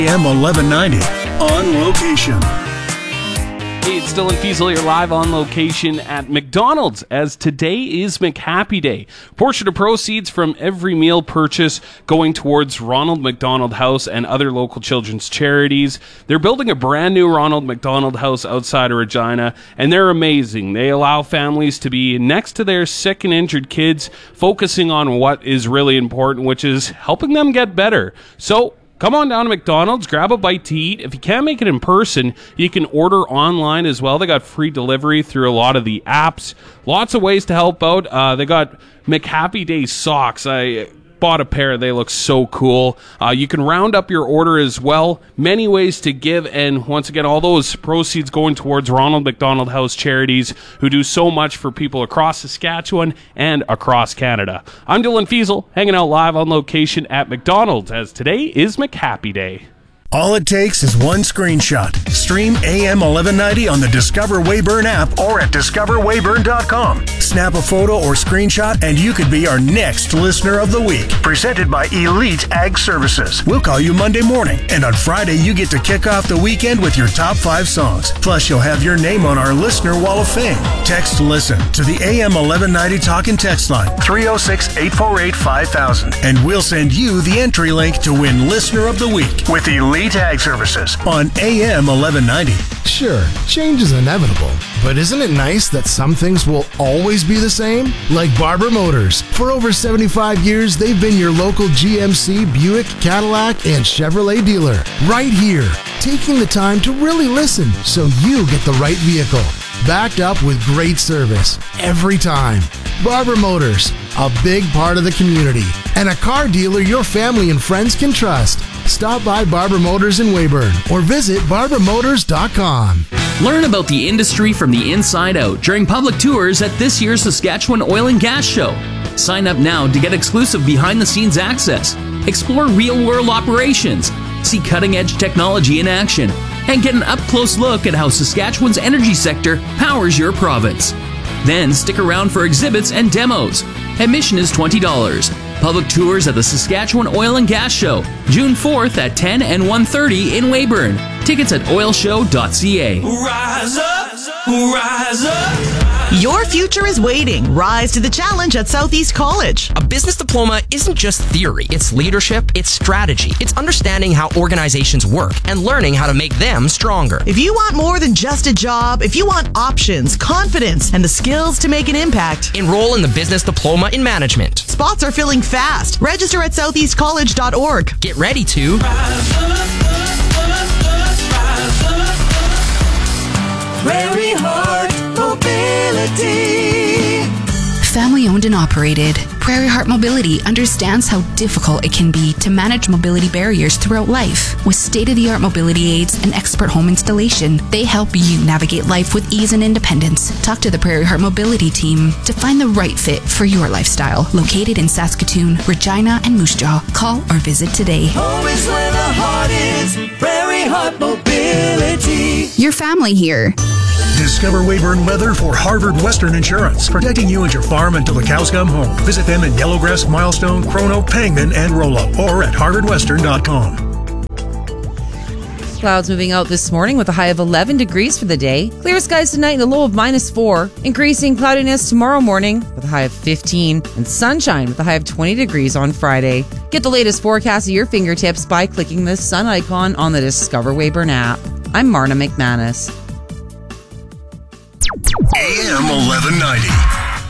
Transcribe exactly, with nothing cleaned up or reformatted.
A M eleven ninety on location. Hey, it's Dylan Fiesel here live on location at McDonald's, as today is McHappy Day. Portion of proceeds from every meal purchase going towards Ronald McDonald House and other local children's charities. They're building a brand new Ronald McDonald House outside of Regina, and they're amazing. They allow families to be next to their sick and injured kids, focusing on what is really important, which is helping them get better. So, come on down to McDonald's, grab a bite to eat. If you can't make it in person, you can order online as well. They got free delivery through a lot of the apps. Lots of ways to help out. Uh, they got McHappy Day socks. I bought a pair. They look so cool. Uh, you can round up your order as well. Many ways to give, and once again, all those proceeds going towards Ronald McDonald House charities, who do so much for people across Saskatchewan and across Canada. I'm Dylan Fiesel, hanging out live on location at McDonald's, as today is McHappy Day. All it takes is one screenshot. Stream A M eleven ninety on the Discover Weyburn app or at discover weyburn dot com. Snap a photo or screenshot and you could be our next Listener of the Week. Presented by Elite Ag Services. We'll call you Monday morning, and on Friday you get to kick off the weekend with your top five songs. Plus you'll have your name on our Listener Wall of Fame. Text LISTEN to the A M eleven ninety talk and text line three oh six, eight four eight, five thousand, and we'll send you the entry link to win Listener of the Week with Elite Ag Services on A M eleven ninety. Sure, change is inevitable, but isn't it nice that some things will always be the same? Like Barber Motors. For over seventy-five years, they've been your local G M C, Buick, Cadillac, and Chevrolet dealer. Right here, taking the time to really listen so you get the right vehicle. Backed up with great service every time. Barber Motors, a big part of the community, and a car dealer your family and friends can trust. Stop by Barber Motors in Weyburn or visit barber motors dot com. Learn about the industry from the inside out during public tours at this year's Saskatchewan Oil and Gas Show. Sign up now to get exclusive behind-the-scenes access, explore real-world operations, see cutting-edge technology in action, and get an up-close look at how Saskatchewan's energy sector powers your province. Then stick around for exhibits and demos. Admission is twenty dollars. Public tours at the Saskatchewan Oil and Gas Show, June fourth at ten and one thirty in Weyburn. Tickets at oil show dot c a. Rise up, rise up. Your future is waiting. Rise to the challenge at Southeast College. A business diploma isn't just theory. It's leadership, it's strategy. It's understanding how organizations work and learning how to make them stronger. If you want more than just a job, if you want options, confidence, and the skills to make an impact, enroll in the Business Diploma in Management. Spots are filling fast. Register at southeast college dot org. Get ready to Rise up, rise up, rise up. Prairie Heart Mobility. Family owned and operated, Prairie Heart Mobility understands how difficult it can be to manage mobility barriers throughout life. With state-of-the-art mobility aids and expert home installation, they help you navigate life with ease and independence. Talk to the Prairie Heart Mobility team to find the right fit for your lifestyle. Located in Saskatoon, Regina, and Moose Jaw. Call or visit today. Home is where the heart is. Prairie Heart Mobility. Your family here. Discover Weyburn weather for Harvard Western Insurance, protecting you and your farm until the cows come home. Visit them in Yellowgrass, Milestone, Chrono, Pangman, and Rollo, or at harvard western dot com. Clouds moving out this morning with a high of eleven degrees for the day. Clear skies tonight and a low of minus four. Increasing cloudiness tomorrow morning with a high of fifteen. And sunshine with a high of twenty degrees on Friday. Get the latest forecast at your fingertips by clicking the sun icon on the Discover Weyburn app. I'm Marna McManus. A M eleven ninety.